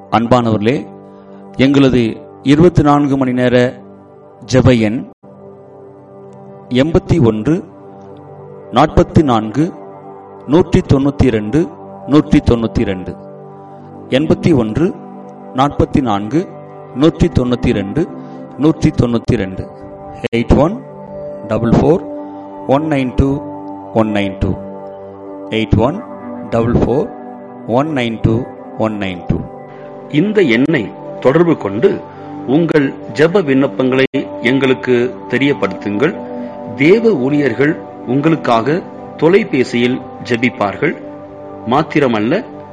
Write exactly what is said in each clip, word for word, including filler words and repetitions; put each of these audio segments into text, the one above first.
அன்பானவர்களே, எங்களது இருபத்தி நான்கு மணி நேர ஜெப எண் எண்பத்தி ஒன்று நாற்பத்தி நான்கு நூற்றி தொண்ணூத்தி இரண்டு நூற்றி தொண்ணூத்தி இரண்டு எண்பத்தி ஒன்று நாற்பத்தி நான்கு நூற்றி தொண்ணூத்தி இரண்டு நூற்றி தொண்ணூத்தி இரண்டு eight one double four one nine two one nine two eight one double four one nine two one nine two. இந்த எண்ணை தொடர்பு கொண்டு உங்கள் ஜெப விண்ணப்பங்களை எங்களுக்கு தெரியப்படுத்துங்கள். தேவ ஊழியர்கள் உங்களுக்காக தொலைபேசியில் ஜெபிப்பார்கள். மாத்திரமல்ல,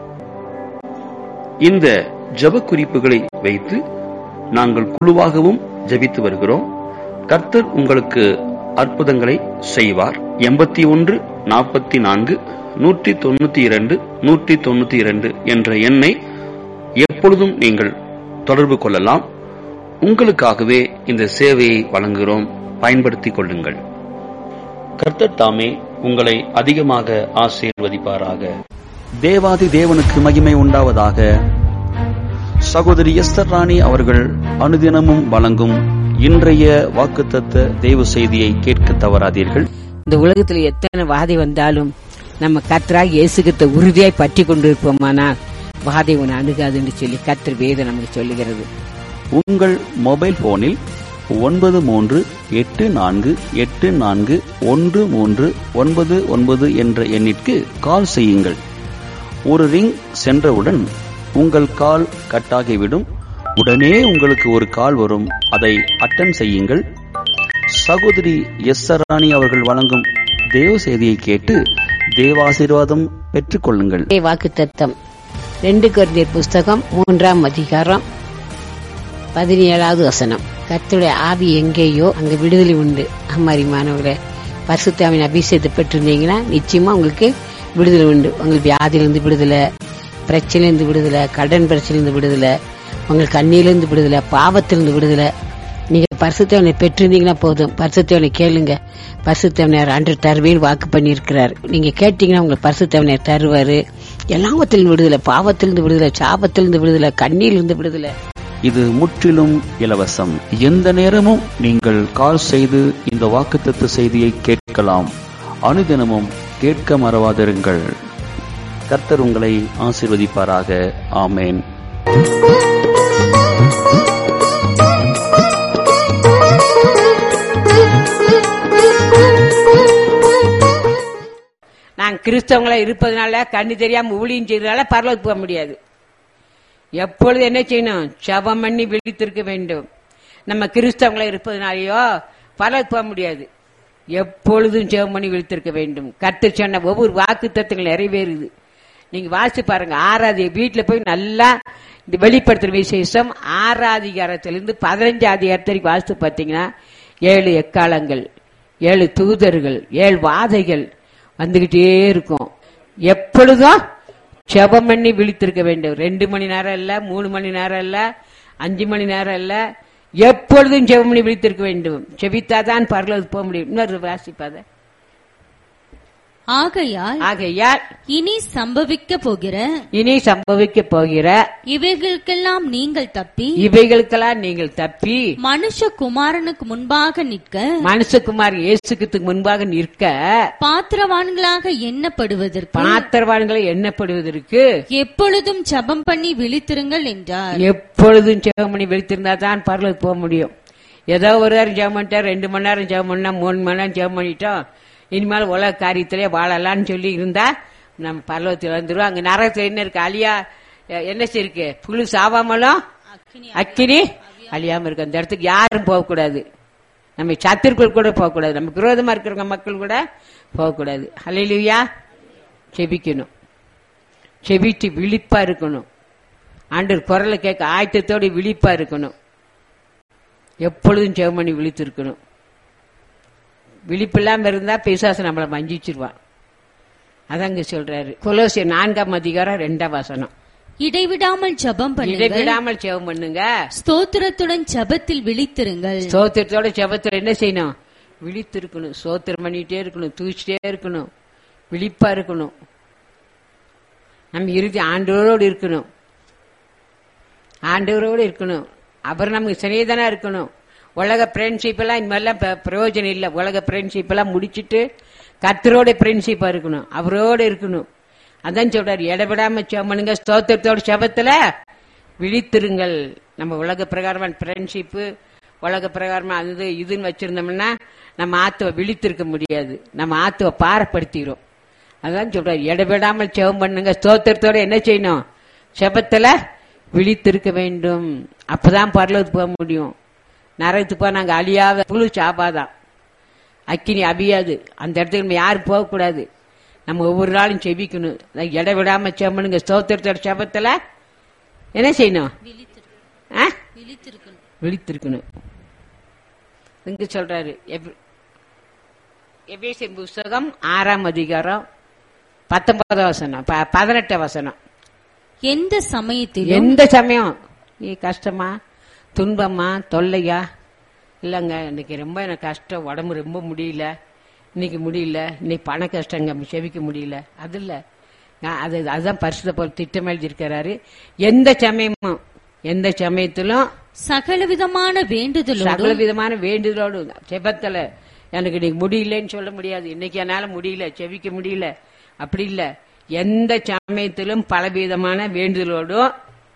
இந்த ஜெப குறிப்புகளை வைத்து நாங்கள் குழுவாகவும் ஜெபித்து வருகிறோம். கர்த்தர் உங்களுக்கு அற்புதங்களை செய்வார். எண்பத்தி ஒன்று நாற்பத்தி நான்கு நூற்றி தொண்ணூத்தி இரண்டு நூற்றி தொண்ணூத்தி இரண்டு என்ற எண்ணை எப்பொழுதும் நீங்கள் தொடர்பு கொள்ளலாம். உங்களுக்காகவே இந்த சேவையை வழங்குகிறோம். பயன்படுத்திக் கொள்ளுங்கள். கர்த்தர் தாமே உங்களை அதிகமாக ஆசீர்வதிப்பாராக. தேவாதி தேவனுக்கு மகிமை உண்டாவதாக. சகோதரி எஸ்தர் ராணி அவர்கள் அனுதினமும் வழங்கும் இன்றைய வாக்குத்தத்த தேவ செய்தியை கேட்க தவறாதீர்கள். இந்த உலகத்துல எத்தனை வாதை வந்தாலும் நம்ம கர்த்தராகிய இயேசு கிறிஸ்துவை உறுதியாய் பற்றி கொண்டிருப்போமானால் வாதை உன்னை அணுகாதுன்னு சொல்லி கர்த்தர் வேதம் நமக்கு சொல்லுகிறது. உங்கள் மொபைல் போனில் ஒன்பது மூன்று எட்டு நான்கு எட்டு நான்கு ஒன்று மூன்று ஒன்பது ஒன்பது என்ற எண்ணிற்கு கால் செய்யுங்கள். ஒரு ரிங் சென்றவுடன் உங்கள் கால் கட்டாகிவிடும். உடனே உங்களுக்கு ஒரு கால் வரும். அதை அட்டெண்ட் செய்யுங்கள். சகோதரி எஸ் ராணி அவர்கள் வழங்கும் தேவ செய்தியை கேட்டு தேவாசீர்வாதம் பெற்றுக் கொள்ளுங்கள். வாக்குத்தத்தம் ரெண்டு கொரிந்தியர் புஸ்தகம் மூன்றாம் அதிகாரம் பதினேழாவது வசனம். கர்த்தருடைய ஆவி எங்கேயோ அங்க விடுதலை உண்டு. அம்மாரி மாணவர்களே, பரிசுத்தாவின் அபிஷேகத்தை பெற்றிருந்தீங்கன்னா நிச்சயமா உங்களுக்கு விடுதலை உண்டு. உங்களுக்கு வியாதியிலிருந்து விடுதலை, பிரச்சனையிலிருந்து விடுதலை, கடன் பிரச்சனையிலிருந்து விடுதலை, உங்களுக்கு கண்ணியிலிருந்து விடுதலை, பாவத்திலிருந்து விடுதலை. நீங்க பரிசுத்தவனை பெற்றிருந்தீங்கன்னா போதும். பரிசுத்தவனை கேளுங்க. பரிசுத்தவனர் அன்று தருவேன் வாக்கு பண்ணியிருக்கிறார். நீங்க கேட்டீங்கன்னா உங்களுக்கு பரிசுத்தவனர் தருவாரு. எல்லாவத்திலிருந்து விடுதலை, பாவத்திலிருந்து விடுதலை, சாபத்திலிருந்து விடுதலை, கண்ணியிலிருந்து விடுதலை. இது முற்றிலும் இலவசம். எந்த நேரமும் நீங்கள் கால் செய்து இந்த வாக்குத்தத்த செய்தியை கேட்கலாம். அனுதினமும் கேட்க மறவாதிருங்கள். கர்த்தர் உங்களை ஆசீர்வதிப்பாராக. ஆமேன். நான் கிறிஸ்தவங்களா இருப்பதனால, கண்ணு தெரியாம ஊழியம் செய்யறதுனால பரலோகத்துக்கு போக முடியாது. எப்பொழுது என்ன செய்யணும்? ஜெபம் பண்ணி விழித்திருக்க வேண்டும். நம்ம கிறிஸ்தவங்களா இருப்பதனாலயோ பரலோகத்துக்கு போக முடியாது. எப்பொழுதும் ஜெபம் பண்ணி விழித்திருக்க வேண்டும். கர்த்தர் சொன்ன ஒவ்வொரு வாக்கு தத்தங்கள் நிறைவேறுது. நீங்க வாசிச்சு பாருங்க. ஆறாவது வீட்டுல போய் நல்லா இந்த வெளிப்படுத்துற விசேஷம் ஆறாதிகாரத்திலிருந்து பதினஞ்சு அதிகாரத்திற்கு வாசித்து பார்த்தீங்கன்னா, ஏழு எக்காலங்கள், ஏழு தூதர்கள், ஏழு வாதைகள் வந்துகிட்டே இருக்கும். எப்பொழுதும் ஜெபம் பண்ணி விழித்திருக்க வேண்டும். ரெண்டு மணி நேரம் இல்ல, மூணு மணி நேரம் இல்ல, அஞ்சு மணி நேரம் இல்ல, எப்பொழுதும் ஜெபம் பண்ணி விழித்திருக்க வேண்டும். ஜெபித்தாதான் பரலோகத்துக்கு போக முடியும். இன்னொரு வாசிப்பாத. ஆகையால் ஆகையால் இனி சம்பவிக்க போகிற இனி சம்பவிக்க போகிற இவைகளுக்கெல்லாம் நீங்கள் தப்பி இவைகளுக்கெல்லாம் நீங்கள் தப்பி மனுஷகுமாரனுக்கு முன்பாக நிற்க மனுஷகுமார் இயேசுக்கு முன்பாக நிற்க பாத்திரவான்களாக எண்ணப்படுவதற்கு பாத்திரவான்களை எண்ணப்படுவதற்கு எப்பொழுதும் ஜெபம் பண்ணி விழித்திருங்கள் என்றார். எப்பொழுதும் ஜெபம் பண்ணி விழித்திருந்தா தான் பரலோகத்துக்கு போக முடியும். ஏதோ ஒரு நேரம் ஜெபம் பண்ணிட்டா, ரெண்டு மணி நேரம் ஜெபம் பண்ணா, மூணு மணி நேரம் ஜெபம் பண்ணிட்டோம், இனிமேல் உலக காரியத்திலே வாழலான்னு சொல்லி இருந்தா நம்ம பரலோகத்தில் வந்துருவோம். அங்க நரகத்துல என்ன இருக்கு? அழியா என்ன இருக்கு? புழு சாவாமலும் அக்கினி அழியாம இருக்கு. அந்த இடத்துக்கு யாரும் போகக்கூடாது. நம்ம சத்திற்குள் கூட போகக்கூடாது. நமக்கு விரோதமா இருக்கிறவங்க மக்கள் கூட போகக்கூடாது. ஹல்லேலூயா. செபிக்கணும். செபிச்சு விழிப்பா இருக்கணும். ஆண்டவர் குரலை கேட்க ஆயத்தத்தோடு விழிப்பா இருக்கணும். எப்பொழுதும் ஜெபம் பண்ணி விழித்து இருக்கணும். விழிப்பில்லாம இருந்தா பிசாசு நம்மளை வஞ்சிச்சிருவான். அதங்க சொல்றாரு கொலோசியர் நான்காம் அதிகாரம் ரெண்டாம் வசனம். இடைவிடாமல் ஜெபம் பண்ணுங்கள், இடைவிடாமல் ஜெபம் பண்ணுங்க, ஸ்தோத்திரத்துடன் ஜெபத்தில் விழித்திருங்கள். ஸ்தோத்திரத்தோட ஜெபத்துல என்ன செய்யணும்? விழித்திருக்கணும். ஸ்தோத்திரம் பண்ணிட்டே இருக்கணும், தூச்சிட்டே இருக்கணும், விழிப்பா இருக்கணும். நம்ம இறுதி ஆண்டவரோடு இருக்கணும். ஆண்டவரோடு இருக்கணும். அப்புறம் நமக்கு சிநேகிதனா இருக்கணும். உலக ஃப்ரெண்ட்ஷிப் எல்லாம் இந்த மாதிரிலாம் ப- பிரயோஜனம் இல்லை. உலக ஃப்ரெண்ட்ஷிப் எல்லாம் முடிச்சிட்டு கர்த்தரோட ஃப்ரெண்ட்ஷிப்பா இருக்கணும், அவரோட இருக்கணும். அதான் சொல்றாரு, இடவிடாம சமனுங்க ஸ்தோத்திரத்தோட செபத்துல விழித்திருங்கள். நம்ம உலக பிரகாரமான ஃப்ரெண்ட்ஷிப்பு, உலக பிரகாரமா அது இதுன்னு வச்சிருந்தோம்னா நம்ம ஆத்துவ விழித்திருக்க முடியாது. நம்ம ஆத்துவ பாரப்படுத்திடும். அதான் சொல்றாரு, இடவிடாமல் செபம் பண்ணுங்க, ஸ்தோத்திரத்தோட என்ன செய்யணும், செபத்துல விழித்திருக்க வேண்டும். அப்பதான் பரலோகத்துக்கு போக முடியும். நரகத்துக்கு போக நாங்க அழியாத புழு சாப்பாதான், அக்கினி அபியாது. அந்த இடத்துக்கு நம்ம யாரும் போகக்கூடாது. நம்ம ஒவ்வொரு நாளும் செபிக்கணும். இட விடாம செம்மனுங்க ஸ்தோத்திரத்தோட செபத்துல என்ன செய்யணும், ஆ? விழித்திருக்கணும். இங்க சொல்றாரு எப்- எபேசியர் புஸ்தகம் ஆறாம் அதிகாரம் பத்தொன்பதாம் வசனம், ப- பதினெட்டாம் வசனம். எந்த சமயத்திலும் எந்த சமயம் நீ கஷ்டமா, துன்பமா, தொல்லையா, இல்லைங்க இன்னைக்கு ரொம்ப எனக்கு கஷ்டம், உடம்பு ரொம்ப முடியல, இன்னைக்கு முடியல, இன்னைக்கு பண கஷ்டங்க செவிக்க முடியல, அது இல்ல. நான் அது அதுதான் பரிசுத்த போல் திட்டம் எழுதியிருக்கிறாரு. எந்த சமயமும் எந்த சமயத்திலும் சகலவிதமான வேண்டுதலோடும் சகல விதமான வேண்டுதலோடு செபத்துல எனக்கு இன்னைக்கு முடியலன்னு சொல்ல முடியாது. இன்னைக்கு என்னால முடியல, செவிக்க முடியல, அப்படி இல்ல. எந்த சமயத்திலும் பலவிதமான வேண்டுதலோடும்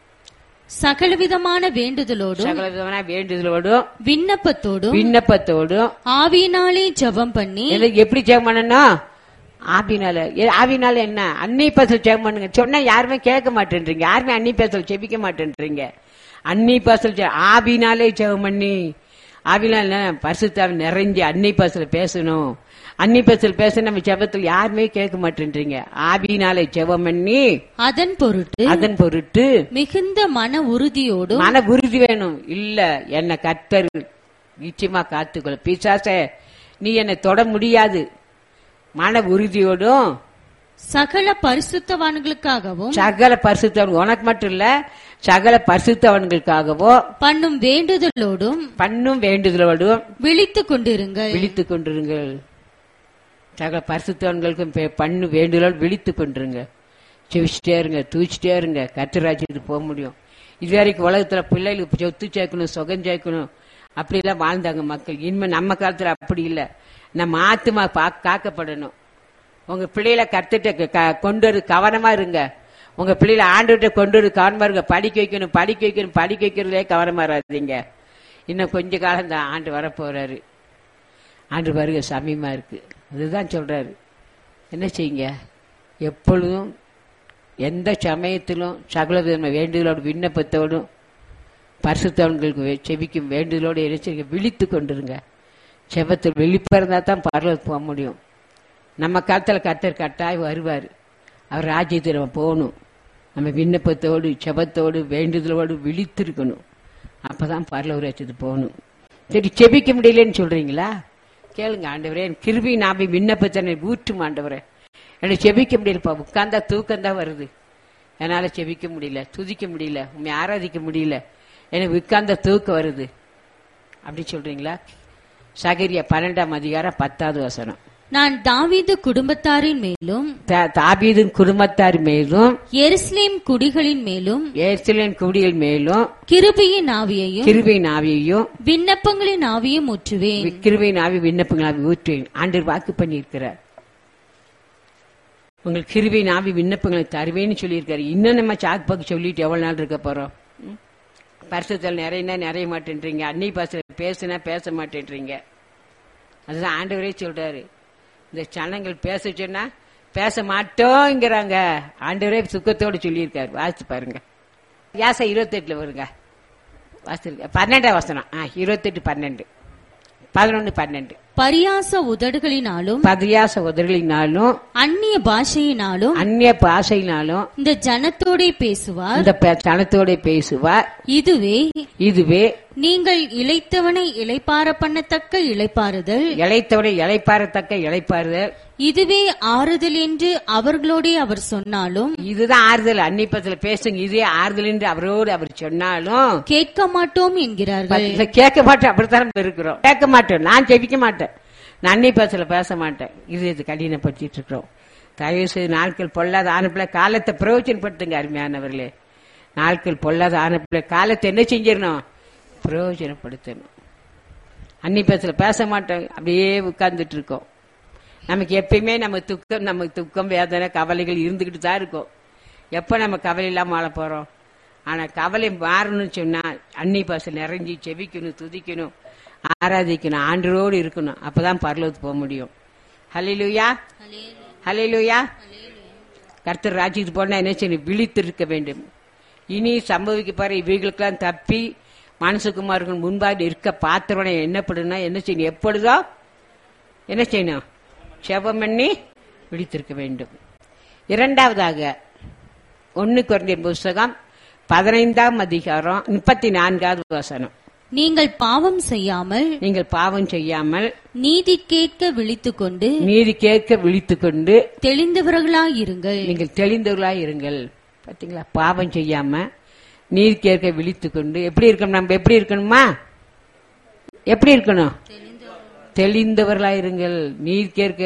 சகலவிதமான வேண்டுதலோடும் சகல விதமான வேண்டுதலோடும் விண்ணப்பத்தோடும் விண்ணப்பத்தோடும் ஆவியினாலே ஜெபம் பண்ணி எது- எப்படி ஜெபம் பண்ணணும், ஆவினால. எ- ஆவினால என்ன, அன்னி பேசல் ஜெபம் பண்ணுங்க சொன்னா யாருமே கேட்க மாட்டேன்றீங்க. யாருமே அன்னி பேசல் செபிக்க மாட்டேன்றீங்க. அன்னி பேசல் ஜெ- ஆவினாலே ஜெபம் பண்ணி, ஆவினால பரிசுத்தாவி நிறைஞ்சு அன்னி பேசல் பேசணும். அன்னி பேசல் பேச நம்ம ஜெபத்தில் யாருமே கேட்க மாட்டேன்றீங்க. ஆவினாலே ஜெபம் பண்ணி அதன் பொருட்டு அதன் பொருட்டு மிகுந்த மன உறுதியோடும் மன உறுதி வேணும். இல்ல என்ன கர்த்தர் நிச்சயமா காத்துக்கொள்ள, பிசாசே நீ என்னை தொட முடியாது. மன உறுதியோடும் சகல பரிசுத்தவான்களுக்காகவும் சகல பரிசுத்தவன், உனக்கு மட்டும் இல்ல சகல பரிசுத்தவன்களுக்காகவோ பண்ணும் வேண்டுதலோடும் பண்ணும் வேண்டுதலோடும் விழித்துக் கொண்டிருங்கள். விழித்துக் கொண்டிருங்கள். சகல பரிசுத்தவன்களுக்கும் பே- பண்ணு வேண்டுதலோடு விழித்துக் கொண்டிருங்க. செவிச்சிட்டே இருங்க, தூச்சிட்டே இருங்க, கர்த்தராஜ்யத்துக்கு போக முடியும். இது வரைக்கும் உலகத்துல பிள்ளைகளுக்கு சொத்து சேர்க்கணும், சுகம் சேர்க்கணும், அப்படி எல்லாம் வாழ்ந்தாங்க மக்கள். இனிமே நம்ம காலத்துல அப்படி இல்ல. நம்ம ஆத்துமா பா- காக்கப்படணும். உங்க பிள்ளைகளை கர்த்தர்ட்ட கொண்டு வரு, கவனமா இருங்க. உங்க பிள்ளைகளை ஆண்டுகிட்ட கொண்டு வரு, கவனமா இருங்க. படிக்க வைக்கணும், படிக்க வைக்கணும், படிக்க வைக்கிறதே கவனமா இராதீங்க. இன்னும் கொஞ்ச காலம் தான் ஆண்டு வரப்போறாரு. ஆண்டு வருக சமயமா இருக்கு. அதுதான் சொல்றாரு, என்ன செய்யுங்க, எப்பொழுதும் எந்த சமயத்திலும் சகல விதமான வேண்டுதலோடு விண்ணப்பத்தோடும் பரிசுத்தவன்களுக்கு செபிக்கும் வேண்டுதலோடு என்ன செய்யுங்க, விழித்து கொண்டிருங்க. செபத்தில் வெளிப்பிறந்தா தான் பரலோகத்துக்கு போக முடியும். நம்ம காலத்தில் கர்த்தர் கட்டாய் வருவார். அவர் ராஜ்யத்தில் நம்ம போகணும். நம்ம விண்ணப்பத்தோடு செபத்தோடு வேண்டுதலோடு விழித்திருக்கணும். அப்பதான் பரலோக ராஜ்யத்துக்கு போகணும். சரி, செபிக்க முடியலன்னு சொல்றீங்களா, கேளுங்க. ஆண்டவரே என் கிருபை நாபி விண்ணப்பத்தனை ஊற்றும் ஆண்டவரே, எனக்கு செபிக்க முடியலப்பா, உட்கார்ந்தா தூக்கம்தான் வருது, என்னால செபிக்க முடியல, துதிக்க முடியல, உண்மை ஆராதிக்க முடியல, எனக்கு உட்கார்ந்த தூக்கம் வருது அப்படி சொல்றீங்களா? சகரியா பன்னெண்டாம் அதிகாரம் பத்தாவது வசனம். நான் தாவீது குடும்பத்தாரின் மேலும் தா- தாவீதின் குடும்பத்தார் மேலும் எருசலேம் குடிகளின் மேலும் எருசலேம் குடிகள் மேலும் கிருபையின் ஆவியையும் கிருபையின் ஆவியையும் விண்ணப்பங்களின் ஆவியும் ஊற்றுவேன். கிருபையின் ஆவி விண்ணப்பங்கள் ஆவி ஊற்றுவேன். ஆண்டவர் வாக்கு பண்ணியிருக்கிறார். உங்களுக்கு கிருபையின் ஆவி விண்ணப்பங்களை தருவேன்னு சொல்லியிருக்காரு. இன்னும் நம்ம சாக்கு பாக்கு சொல்லிட்டு எவ்வளவு நாள் இருக்க போறோம்? ம்? பரிசுத்தல் நிறையனா நிறைய மாட்டேன்றீங்க, அன்னை பாச பேசுனா பேச மாட்டேன்றீங்க. அதுதான் ஆண்டவரே சொல்றாரு. இந்த சனங்கள் பேச சொன்னா பேச மாட்டோங்கிறாங்க. ஆண்டவரே சுக்கத்தோடு சொல்லியிருக்காரு. வாசித்து பாருங்க. யாசை இருபத்தி எட்டுல வருங்க, வாசிருக்க பன்னெண்டாம் வசனம். ஆ, இருபத்தெட்டு பன்னெண்டு பதினொன்னு பன்னெண்டு. பரியாச உதடுகளினாலும் பதியாச உதறுகளினாலும் அந்நிய பாஷையினாலும் அந்நிய பாஷையினாலும் இந்த ஜனத்தோடே பேசுவார். இந்த ப- சனத்தோட பேசுவார். இதுவே இதுவே நீங்கள் இளைத்தவனை இளைப்பார பண்ணத்தக்க இளைப்பாறுதல், இளைத்தவனை இளைப்பாறத்தக்க இளைப்பாறுதல். இதுவே ஆறுதல் என்று அவர்களோடே அவர் சொன்னாலும் இதுதான் ஆறுதல். அன்னிப்பத்துல பேசுங்க, இதே ஆறுதல் என்று அவரோடு அவர் சொன்னாலும் கேட்க மாட்டோம் என்கிறார்கள். இதை கேட்க மாட்டோம். அப்படித்தான் நம்ம இருக்கிறோம். கேட்க மாட்டோம். நான் ஜெபிக்க மாட்டேன், நான் அன்னி பேசல பேச மாட்டேன். இது இது கடினப்படுத்திட்டு இருக்கிறோம். தயவு செய்து நாட்கள் பொல்லாத ஆனப்பிள்ள காலத்தை பிரயோஜனப்படுத்துங்க அருமையானவர்களே. நாட்கள் பொல்லாத ஆன காலத்தை என்ன செஞ்சிடணும்? பிரயோஜனப்படுத்தணும். அன்னி பேசல பேச மாட்டோம், அப்படியே உட்கார்ந்துட்டு இருக்கோம். நமக்கு எப்பயுமே நம்ம துக்கம் நமக்கு துக்கம் வேதனை கவலைகள் இருந்துகிட்டு தான் இருக்கும். எப்ப நம்ம கவலை இல்லாம வாழ போறோம்? ஆனா கவலை மாறணும்னு சொன்னா அன்னி பாச நிறைஞ்சி செவிக்கணும், துதிக்கணும், ஆராதிக்கணும், ஆண்டரோடு இருக்கணும். அப்பதான் பரலோகத்துக்கு போக முடியும். ஹல்லேலூயா, ஹல்லேலூயா. கர்த்தர் ராஜ்யத்துக்கு போனா என்ன செய்யணும்? விழித்திருக்க வேண்டும். இனி சம்பவிக்க பாரு இவைகளுக்கெல்லாம் தப்பி மனசுக்குமார்கள் முன்பாக இருக்க பாத்திரனை என்னப்படுனா என்ன செய்யணும்? எப்பொழுதோ என்ன செய்யணும்? செபம் பண்ணி விழித்திருக்க வேண்டும். இரண்டாவதாக ஒன்னு கொரிந்தியர் புஸ்தகம் பதினைந்தாம் அதிகாரம் முப்பத்தி நான்காவது வசனம். நீங்கள் பாவம் செய்யாமல் நீங்கள் பாவம் செய்யாமல் நீதி கேட்க விழித்துக் கொண்டு நீதி கேட்க விழித்துக் கொண்டு தெளிந்தவர்களாயிருங்கள். நீங்கள் தெளிந்தவர்களாய் இருங்கள். பாத்தீங்களா? பாவம் செய்யாம நீதி கேட்க விழித்துக் கொண்டு எப்படி இருக்கணும்? நம்ம எப்படி இருக்கணுமா? எப்படி இருக்கணும்? தெளிந்தவர்களாயிருங்கள். நீதி கேட்க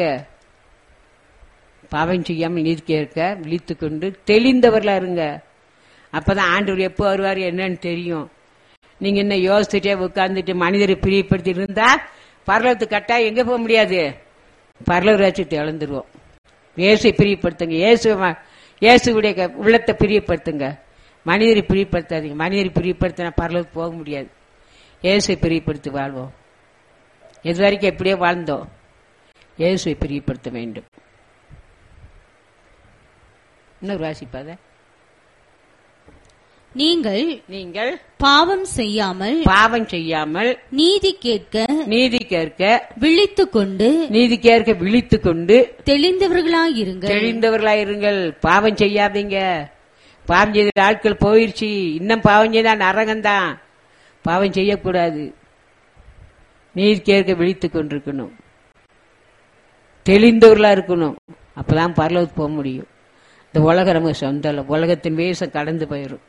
பாவம் செய்யாமல் நீதி கேட்க விழித்துக் கொண்டு தெளிந்தவர்களா இருங்க. அப்பதான் ஆண்டவர் எப்போ வருவாரு என்னன்னு தெரியும். நீங்க என்ன யோசிச்சுட்டே உட்கார்ந்துட்டு மனிதரை பிரியப்படுத்தி இருந்தா பரலோகத்துக்கு கட்டா எங்க போக முடியாது? பரலோக ராஜ்யத்தை இழந்துருவோம். இயேசை பிரியப்படுத்துங்க. இயேசு இயேசுடைய உள்ளத்தை பிரியப்படுத்துங்க. மனிதரை பிரியப்படுத்தாதீங்க. மனிதரை பிரியப்படுத்தினா பரலோகத்துக்கு போக முடியாது. இயேசை பிரியப்படுத்தி வாழ்வோம். எது வரைக்கும் எப்படியோ வாழ்ந்தோம். இயேசுவை பிரியப்படுத்த வேண்டும். இன்னொரு வாசிப்பாத. நீங்கள் நீங்கள் பாவம் செய்யாமல் பாவம் செய்யாமல் நீதி கேட்க நீதி கேட்க விழித்துக் கொண்டு நீதி கேட்க விழித்துக் கொண்டு தெளிந்தவர்களாயிருங்கள். தெளிந்தவர்களாயிருங்கள். பாவம் செய்யாதீங்க. பாவம் செய்த ஆட்கள் போயிருச்சு. இன்னும் பாவம் செய்தா நரகம்தான். பாவம் செய்யக்கூடாது. நீதி கேட்க விழித்துக் கொண்டிருக்கணும். தெளிந்தவர்களா இருக்கணும். அப்பதான் பரலோகத்துக்கு போக முடியும். இந்த உலகம் நமக்கு சொந்தம் இல்லை. உலகத்தின் வேஷம் கடந்து போயிடும்.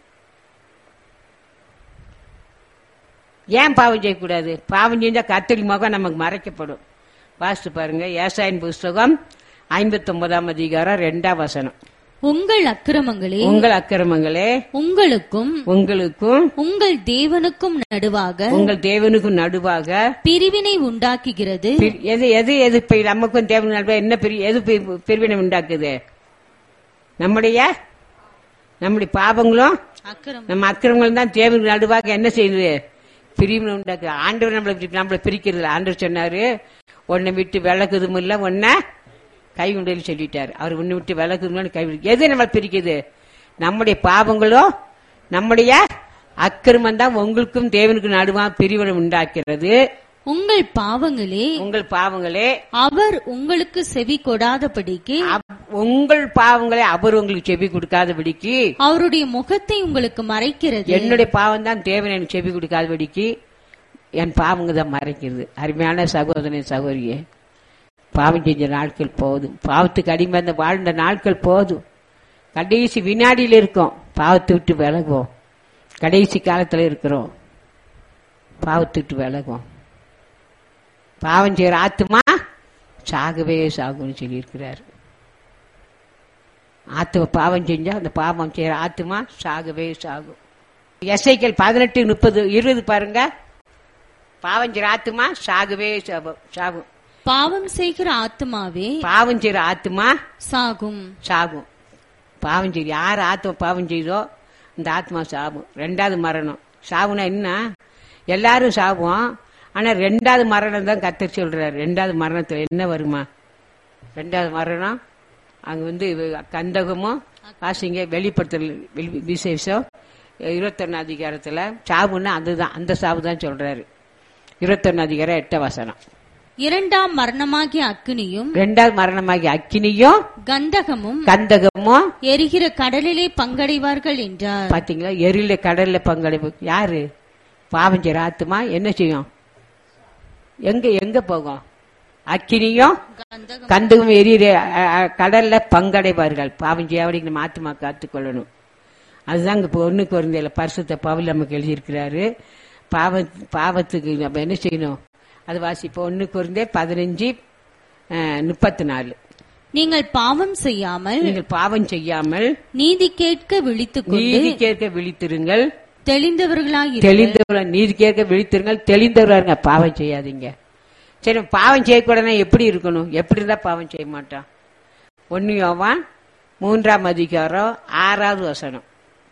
ஏன் பாவம் செய்யக்கூடாது? பாவம் செஞ்சா கர்த்தரின் முகம் நமக்கு மறைக்கப்படும். வாசித்து பாருங்க ஏசாயின் புஸ்தகம் ஐம்பத்தி ஒன்பதாம் அதிகாரம் இரண்டாம் வசனம். உங்கள் அக்கிரமங்களே உங்கள் அக்கிரமங்களே உங்களுக்கும் உங்களுக்கும் உங்கள் தேவனுக்கும் நடுவாக உங்கள் தேவனுக்கும் நடுவாக பிரிவினை உண்டாக்குகிறது. பிரி- எது எது எது பி- நமக்கும் தேவனுக்கும் நடுவாக என்ன பிரி- எது பி- பிரிவினை உண்டாக்குது? நம்முடைய நம்முடைய பாவங்களும் அக்கிரமம் நம்ம அக்கிரமங்களும் தான் தேவனுக்கு நடுவாக என்ன செய்யுது? பிரிவினை உண்டாக்குது. ஆண்டவர் நம்மளை நம்மளை பிரிக்கிறது. ஆண்டவர் சொன்னாரு, உன்னை விட்டு விலகுதும் இல்ல, உன்னை கை உண்டல் சொல்லிட்டாரு. அவர் உன்னை விட்டு விலகுதும் கை விடு. எது நம்மளை பிரிக்குது? நம்முடைய பாவங்களும் நம்முடைய அக்கிரமம் தான் உங்களுக்கும் தேவனுக்கு நடுவாக பிரிவினை உண்டாக்கிறது. உங்கள் பாவங்களே உங்கள் பாவங்களே அவர் உங்களுக்கு செவி கொடாதபடிக்கு அப்- உங்கள் பாவங்களே அவர் உங்களுக்கு செவி கொடுக்காதபடிக்கு அவருடைய முகத்தை உங்களுக்கு மறைக்கிறது. என்னுடைய பாவம் தான் தேவன் எனக்கு செவி கொடுக்காதபடிக்கு என் பாவங்க தான் மறைக்கிறது. அருமையான சகோதரனே சகோதரியே, பாவம் செஞ்ச நாட்கள் போதும். பாவத்துக்கு அடிமை அந்த வாழ்ந்த நாட்கள் போதும். கடைசி வினாடியில் இருக்கோம். பாவத்தை விட்டு விலகுவோம். கடைசி காலத்துல இருக்கிறோம். பாவத்தை விட்டு விலகுவோம். பாவம் செய்யற ஆத்துமா சாகவே சாகுன்னு சொல்லி இருக்கிறார். ஆத்தும பாவம் செஞ்சா அந்த பாவம் செய்யற ஆத்துமா சாகவே சாகும். எஸ்ஐக்கள் பதினெட்டு முப்பது இருபது பாருங்க. பாவம் செய்யற ஆத்துமா சாகவே சாகும் சாகும் பாவம் செய்கிற ஆத்மாவே பாவம் செய்யற ஆத்துமா சாகும். சாகும். பாவம் செய்ய யார் ஆத்மா பாவம் செய்தோ இந்த ஆத்மா சாகும். ரெண்டாவது மரணம். சாவுனா என்ன? எல்லாரும் சாவோம். ஆனா ரெண்டாவது மரணம் தான் கர்த்தர் சொல்றாரு. ரெண்டாவது மரணத்துல என்ன வருமா? ரெண்டாவது மரணம் அங்க வந்து கந்தகமும் வாசிங்க வெளிப்படுத்தல் வெளி- விசேஷம் இருபத்தொன்னு அதிகாரத்துல சாவுன்னா அதுதான், அந்த சாவு தான் சொல்றாரு. இருபத்தொன்னு அதிகாரம் எட்ட வசனம். இரண்டாம் மரணமாகிய அக்கினியும் ரெண்டாவது மரணமாகி அக்கினியும் கந்தகமும் கந்தகமும் எரிகிற கடலிலே பங்கடைவார்கள் என்றார். பாத்தீங்களா? எரியில கடல்ல பங்களிப்பு. யாரு? பாவம் செய்யற ஆத்துமா என்ன செய்யும்? எங்க எங்க போகும்? அக்கினியும் கந்தகம் கந்தகம் எரியிற அ- அ- கடல்ல பங்கடைவார்கள். பாவம் செய்யாவடி நம்ம ஆத்துமா காத்துக்கொள்ளணும். அதுதான் இங்க ஒண்ணு குறைந்த பரிசுத்த பவுல் நமக்கு எழுதியிருக்கிறாரு. பாவ பாவத்துக்கு நம்ம என்ன செய்யணும்? அது வாசிப்போம். ஒண்ணு குறைந்த பதினஞ்சு முப்பத்தி நாலு. நீங்கள் பாவம் செய்யாமல் நீங்கள் பாவம் செய்யாமல் நீதி கேட்க விழித்துக் கொண்டு நீதி கேட்க விழித்திருங்கள். தெளிந்தவர்களாய் தெளிந்தவர்கள் நீதி கேட்க விழித்திருங்கள். தெளிந்தவர்களா இருங்க, பாவம் செய்யாதீங்க. சரி, பாவம் செய்யக்கூடாதுன்னா எப்படி இருக்கணும்? எப்படி இருந்தா பாவம் செய்ய மாட்டான்? ஒன்னு யோவான் மூன்றாம் அதிகாரம் ஆறாவது வசனம்.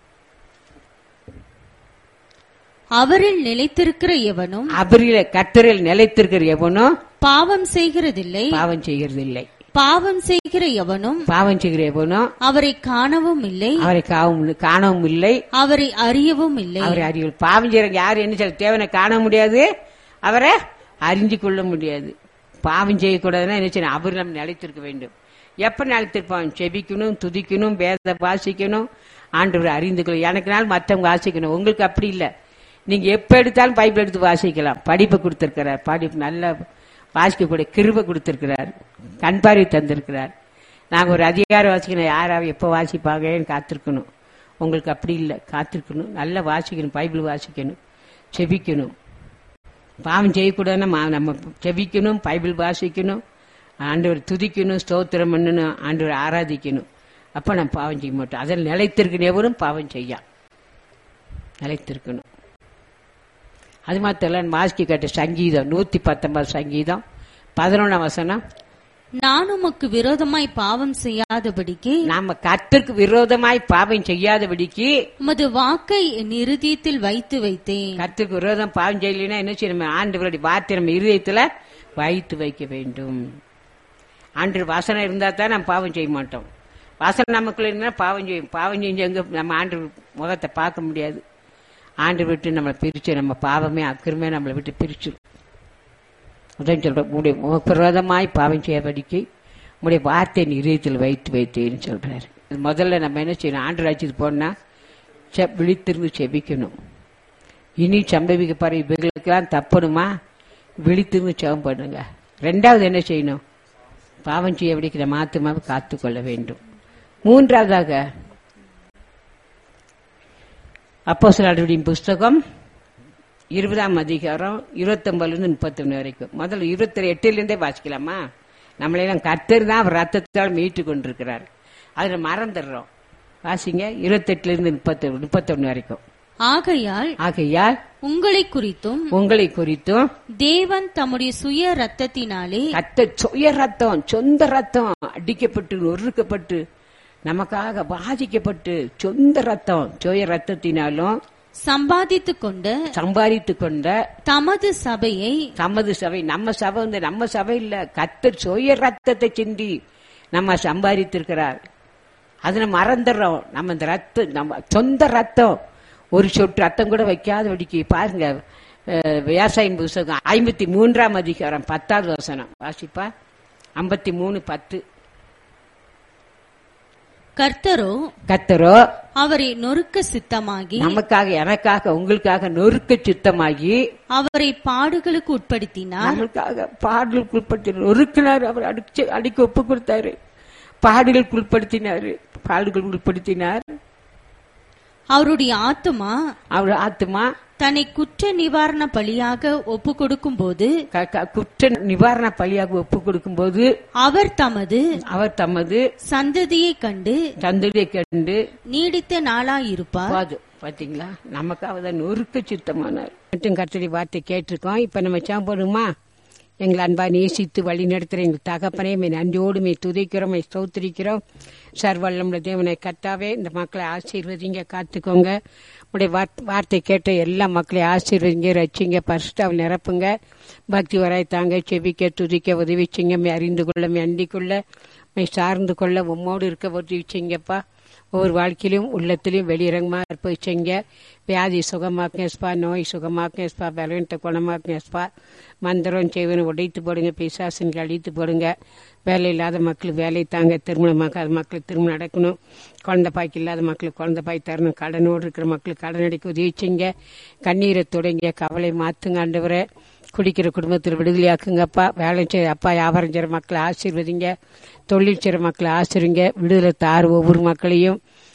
அவரில் நிலைத்திருக்கிற எவனும் அவரில் கர்த்தரில் நிலைத்திருக்கிற எவனும் பாவம் செய்கிறதில்லை. பாவம் செய்கிறது இல்லை. பாவம் செய்கிற எவனும் பாவம் செய்கிற எவனும் அவரை காணவும் இல்லை. அவரை காவும் காணவும் இல்லை. அவரை அறியவும் இல்லை. அவரை அறிய பாவம் செய்யற யாரு என்ன சொல்ல தேவனை காண முடியாது, அவரை அறிஞ்சு கொள்ள முடியாது. பாவம் செய்யக்கூடாதுன்னா என்ன செய்யணும்? அவர் நம்ம நிலைத்திருக்க வேண்டும். எப்ப நிலைத்திருப்பான்? செபிக்கணும், துதிக்கணும், வேத வாசிக்கணும், ஆண்டவரை அறிந்து கொள்ள. எனக்கு நாள் மற்றவங்க வாசிக்கணும். உங்களுக்கு அப்படி இல்லை. நீங்க எப்ப எடுத்தாலும் பைபிள் எடுத்து வாசிக்கலாம். படிப்பை கொடுத்திருக்கிறார். படிப்பு நல்ல வாசிக்கக்கூடிய கிருபை கொடுத்திருக்கிறார். கண்பார்வை தந்திருக்கிறார். நாங்க ஒரு அதிகாரம் வாசிக்கணும், யாராவது எப்ப வாசிப்பாங்கன்னு காத்திருக்கணும். உங்களுக்கு அப்படி இல்லை. காத்திருக்கணும், நல்லா வாசிக்கணும், பைபிள் வாசிக்கணும், செபிக்கணும். பாவம் செய்யக்கூடாதுன்னா நம்ம செபிக்கணும், பைபிள் வாசிக்கணும், ஆண்டவர் துதிக்கணும், ஸ்தோத்திரம் பண்ணணும், ஆண்டவர் ஆராதிக்கணும். அப்ப நம்ம பாவம் செய்ய மாட்டோம். அதில் நிலைத்திருக்கணும். எவரும் பாவம் செய்யா நிலைத்திருக்கணும். அது மாத்திரம் வாசிக்க கேட்ட சங்கீதம் நூத்தி பத்தொன்பது சங்கீதம் பதினொன்னாம் வசனம். நான் உமக்கு விரோதமாய் பாவம் செய்யாதபடிக்கு நாம கர்த்தருக்கு விரோதமாய் பாவம் செய்யாதபடிக்கு உமது வாக்கை என் இருதயத்தில் வைத்து வைத்தேன். கர்த்தருக்கு விரோதம் பாவம் செய்யலைன்னா என்ன செய்யணும்? ஆண்டவருடைய வார்த்தை நம்ம இருதயத்துல வைத்து வைக்க வேண்டும். ஆண்டு வசனம் இருந்தா தான் நம்ம பாவம் செய்ய மாட்டோம். வசனம் நமக்குள்ள இருந்தா பாவம் செய்யும். பாவம் செஞ்சவங்க நம்ம ஆண்டு முகத்தை பார்க்க முடியாது. ஆண்டு விட்டு நம்மளை பிரிச்சு நம்ம பாவமே அக்கிரமே நம்மளை விட்டு பிரிச்சு அதான் சொல்ற விரோதமாய் பாவம் செய்யபடிக்கு உடைய வார்த்தை இதயத்தில் வைத்து வைத்தேன்னு சொல்றாரு. முதல்ல நம்ம என்ன செய்யணும்? ஆண்டு ராஜ்யத்துக்கு போனா விழித்திருந்து செபிக்கணும். இனி சம்பவிக்க பாரு இவங்களுக்கெல்லாம் தப்பணுமா? விழித்திருந்து செபம் பண்ணுங்க. ரெண்டாவது என்ன செய்யணும்? பாவம் செய்யபடிக்கு நம்ம ஆத்துமாவை காத்துக்கொள்ள வேண்டும். மூன்றாவதாக அப்போஸ்தலர்களின் புஸ்தகம் இருபதாம் அதிகாரம் இருபத்தி ஒன்பதுல இருந்து முப்பத்தி ஒண்ணு வரைக்கும். முதல்ல இருபத்தி எட்டுல இருந்தே வாசிக்கலாமா? நம்மளெல்லாம் கர்த்தர் தான் அவர் ரத்தத்தால் மீட்டு கொண்டிருக்கிறார். அதுல மறந்துடுறோம். வாசிங்க இருபத்தி எட்டுல இருந்து முப்பத்தி முப்பத்தி ஒண்ணு வரைக்கும். ஆகையால் ஆகையால் உங்களை குறித்தும் உங்களை குறித்தும் தேவன் தம்முடைய சுய ரத்தத்தினாலே ரத்த சுய ரத்தம் சொந்த ரத்தம் அடிக்கப்பட்டு நொறுக்கப்பட்டு நமக்காக பாதிக்கப்பட்டு சொந்த ரத்தம் சுய ரத்தத்தினாலும் சம்பாதித்து கொண்ட சம்பாதித்து கொண்ட தமது சபையை தமது சபை நம்ம சபை வந்து நம்ம சபை இல்ல, கர்த்தர் சுய ரத்தத்தை சிந்தி நம்ம சம்பாதித்திருக்கிறார். அதுல மறந்துடுறோம். நம்ம இந்த ரத்தம் நம்ம சொந்த ரத்தம் ஒரு சொட்டு ரத்தம் கூட வைக்காதபடிக்கு பாருங்க. விவசாயின் புஸ்தகம் ஐம்பத்தி மூன்றாம் அதிகாரம் பத்தாவது வசனம் வாசிப்பா. ஐம்பத்தி மூணு பத்து. கர்த்தரோ கர்த்தரோ அவரை நொறுக்க சித்தமாகி நமக்காக எனக்காக உங்களுக்காக நொறுக்க சித்தமாகி அவரை பாடுகளுக்கு உட்படுத்தினார். நமக்காக பாடுகளுக்கு உட்படுத்தினார். நொறுக்கினார். அவர் அடிச்சு அடிக்க ஒப்பு கொடுத்தாரு. பாடுகளுக்கு உட்படுத்தினாரு. பாடுகளுக்கு உட்படுத்தினார். அவருடைய ஆத்துமா அவர் ஆத்துமா தன்னை குற்ற நிவாரண பலியாக ஒப்பு கொடுக்கும் போது குற்ற நிவாரண பலியாக ஒப்பு கொடுக்கும் போது அவர் தமது அவர் தமது சந்ததியை கண்டு சந்ததியை கண்டு நீடித்த நாளாயிருப்பார். பாத்தீங்களா? நமக்காக தான் நொறுக்க சித்தமானார். மட்டும் கர்த்தருடைய வார்த்தை கேட்டிருக்கோம். இப்ப நம்ம சாப்பிடுமா? எங்களை அன்பா நேசித்து வழி நடத்துகிற எங்கள் தகப்பனே மே நன்றியோடு மே துதிக்கிறோம், மே ஸ்தோத்திரிக்கிறோம். சர்வல்லமுள்ள தேவனை கர்த்தாவே இந்த மக்களை ஆசீர்வதிங்க, காத்துக்கோங்க. உடைய வார்த்தை கேட்ட எல்லா மக்களையும் ஆசீர்வதிங்க, ரட்சிங்க, பரிசுத்தாவில் நிரப்புங்க. பக்தி வராய்த்தாங்க, செபிக்க துதிக்க உதவிச்சிங்க, மே அறிந்து கொள்ள, மே அண்டிக்கொள்ள, மே சார்ந்து கொள்ள உம்மோடு இருக்க உதவிச்சிங்கப்பா. ஒவ்வொரு வாழ்க்கையிலும் உள்ளத்திலையும் வெளியிறங்கமா இருப்பீங்க. வியாதி சுகமாக்கேஸ்பா, நோய் சுகமாக்கேஸ்பா, பலவீனத்தை குணமாக்கேஸ்பா. மந்திரம் செய்வனை உடைத்து போடுங்க, பிசாசின்கள் அழித்து போடுங்க. வேலை இல்லாத மக்களுக்கு வேலை தாங்க, திருமணமாக்காத மக்களுக்கு திருமணம் நடக்கணும், குழந்தை பாய்க்கு இல்லாத மக்களுக்கு குழந்தை பாய் தரணும், கடனோடு இருக்கிற மக்களுக்கு கடன் அடைக்க உதவிச்சிங்க. கண்ணீரை தொடங்க, கவலை மாத்துங்க ஆண்டவரே. குடிக்கிற குடும்பத்தில் விடுதலையாக்குங்கப்பா. வேலை செய்ய அப்பா வியாபாரம் செய்கிற மக்களை ஆசீர்வதிங்க, தொழில் செய்கிற மக்களை ஆசிரிங்க, விடுதலை தார் ஒவ்வொரு மக்களையும்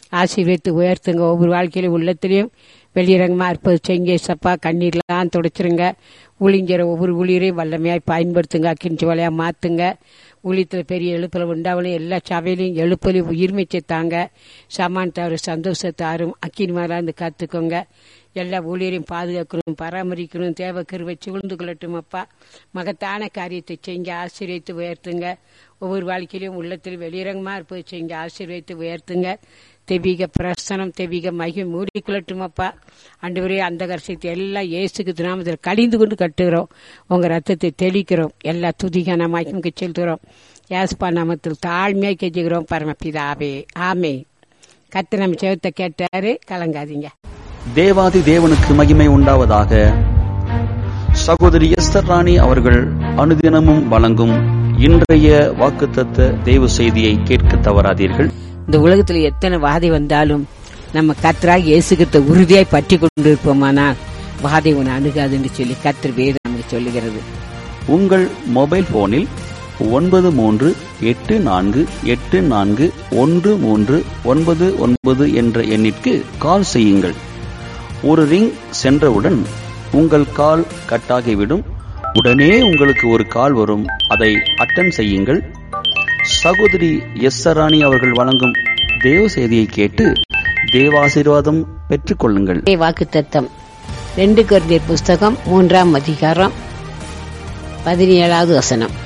ஆசீர்வதித்து உயர்த்துங்க. ஒவ்வொரு வாழ்க்கையிலும் உள்ளத்திலையும் வெளியிறங்கமாக இருப்பது செய்யுங்க ஏசப்பா. கண்ணீர்லாம் துடைச்சிருங்க. ஊழிங்கிற ஒவ்வொரு ஊழியரையும் வல்லமையாய் பயன்படுத்துங்க. அக்கின் ஜோலையாக மாற்றுங்க. ஊழியத்தில் பெரிய எழுப்பில் உண்டாவலும் எல்லா சபையிலையும் எழுப்பலையும் உயிர்மைச்சை தாங்க. சமானத்தை ஒரு சந்தோஷத்தை ஆறும் அக்கின் மேலே இருந்து கற்றுக்கோங்க. எல்லா ஊழியரையும் பாதுகாக்கணும், பராமரிக்கணும். தேவ கிருபை சூழ்ந்து கொள்ளட்டும் அப்பா. மகத்தான காரியத்தை செய்யுங்க. ஆசீர்வதித்து உயர்த்துங்க. ஒவ்வொரு வாழ்க்கையிலும் உள்ளத்தில் வெளியிறங்கமாக இருப்பது செய்யுங்க. ஆசீர்வதித்து உயர்த்துங்க. தெய்வீக பிரசனம், தெய்வீக மகிமை மூடிக்கொள்ளட்டும் அப்பா. ஆண்டவரே, அந்த கரிசத்தை எல்லாம் இயேசுக்கு நாமத்தில் கழிந்து கொண்டு கட்டுகிறோம். உங்க ரத்தத்தை தெளிக்கிறோம். எல்லா துதிகான மகிமைக்கு செலுத்துகிறோம். யாஸ்பா நாமத்தில் தாழ்மையாக கெஞ்சுகிறோம் பரமபிதாவே, ஆமே. கர்த்தர் நம்ம செவத்தை கேட்டாரு, கலங்காதீங்க. தேவாதி தேவனுக்கு மகிமை உண்டாவதாக. சகோதரி எஸ்தர் ராணி அவர்கள் அனுதினமும் வழங்கும் இன்றைய வாக்குத்தத்த தேவ செய்தியை கேட்க தவறாதீர்கள். இந்த உலகத்துல எத்தனை வாதை வந்தாலும் நம்ம கர்த்தராக இயேசுகிட்ட உறுதியாய் பற்றி கொண்டு இருப்போமானால் வாதை உன்னை அணுகாதுன்னு சொல்லி கர்த்தர் வேதம் நமக்கு சொல்லுகிறது. உங்கள் மொபைல் போனில் ஒன்பது மூன்று எட்டு நான்கு எட்டு நான்கு ஒன்று மூன்று ஒன்பது ஒன்பது என்ற எண்ணிற்கு கால் செய்யுங்கள். ஒரு ரிங் சென்றவுடன் உங்கள் கால் கட்டாகிவிடும். உடனே உங்களுக்கு ஒரு கால் வரும். அதை அட்டன் செய்யுங்கள். சகோதரி எஸ் ராணி அவர்கள் வழங்கும் தேவ செய்தியை கேட்டு தேவாசீர்வாதம் பெற்றுக் கொள்ளுங்கள். வாக்குத்தத்தம் ரெண்டு கொரிந்தியர் புஸ்தகம் மூன்றாம் அதிகாரம் பதினேழாவது வசனம்.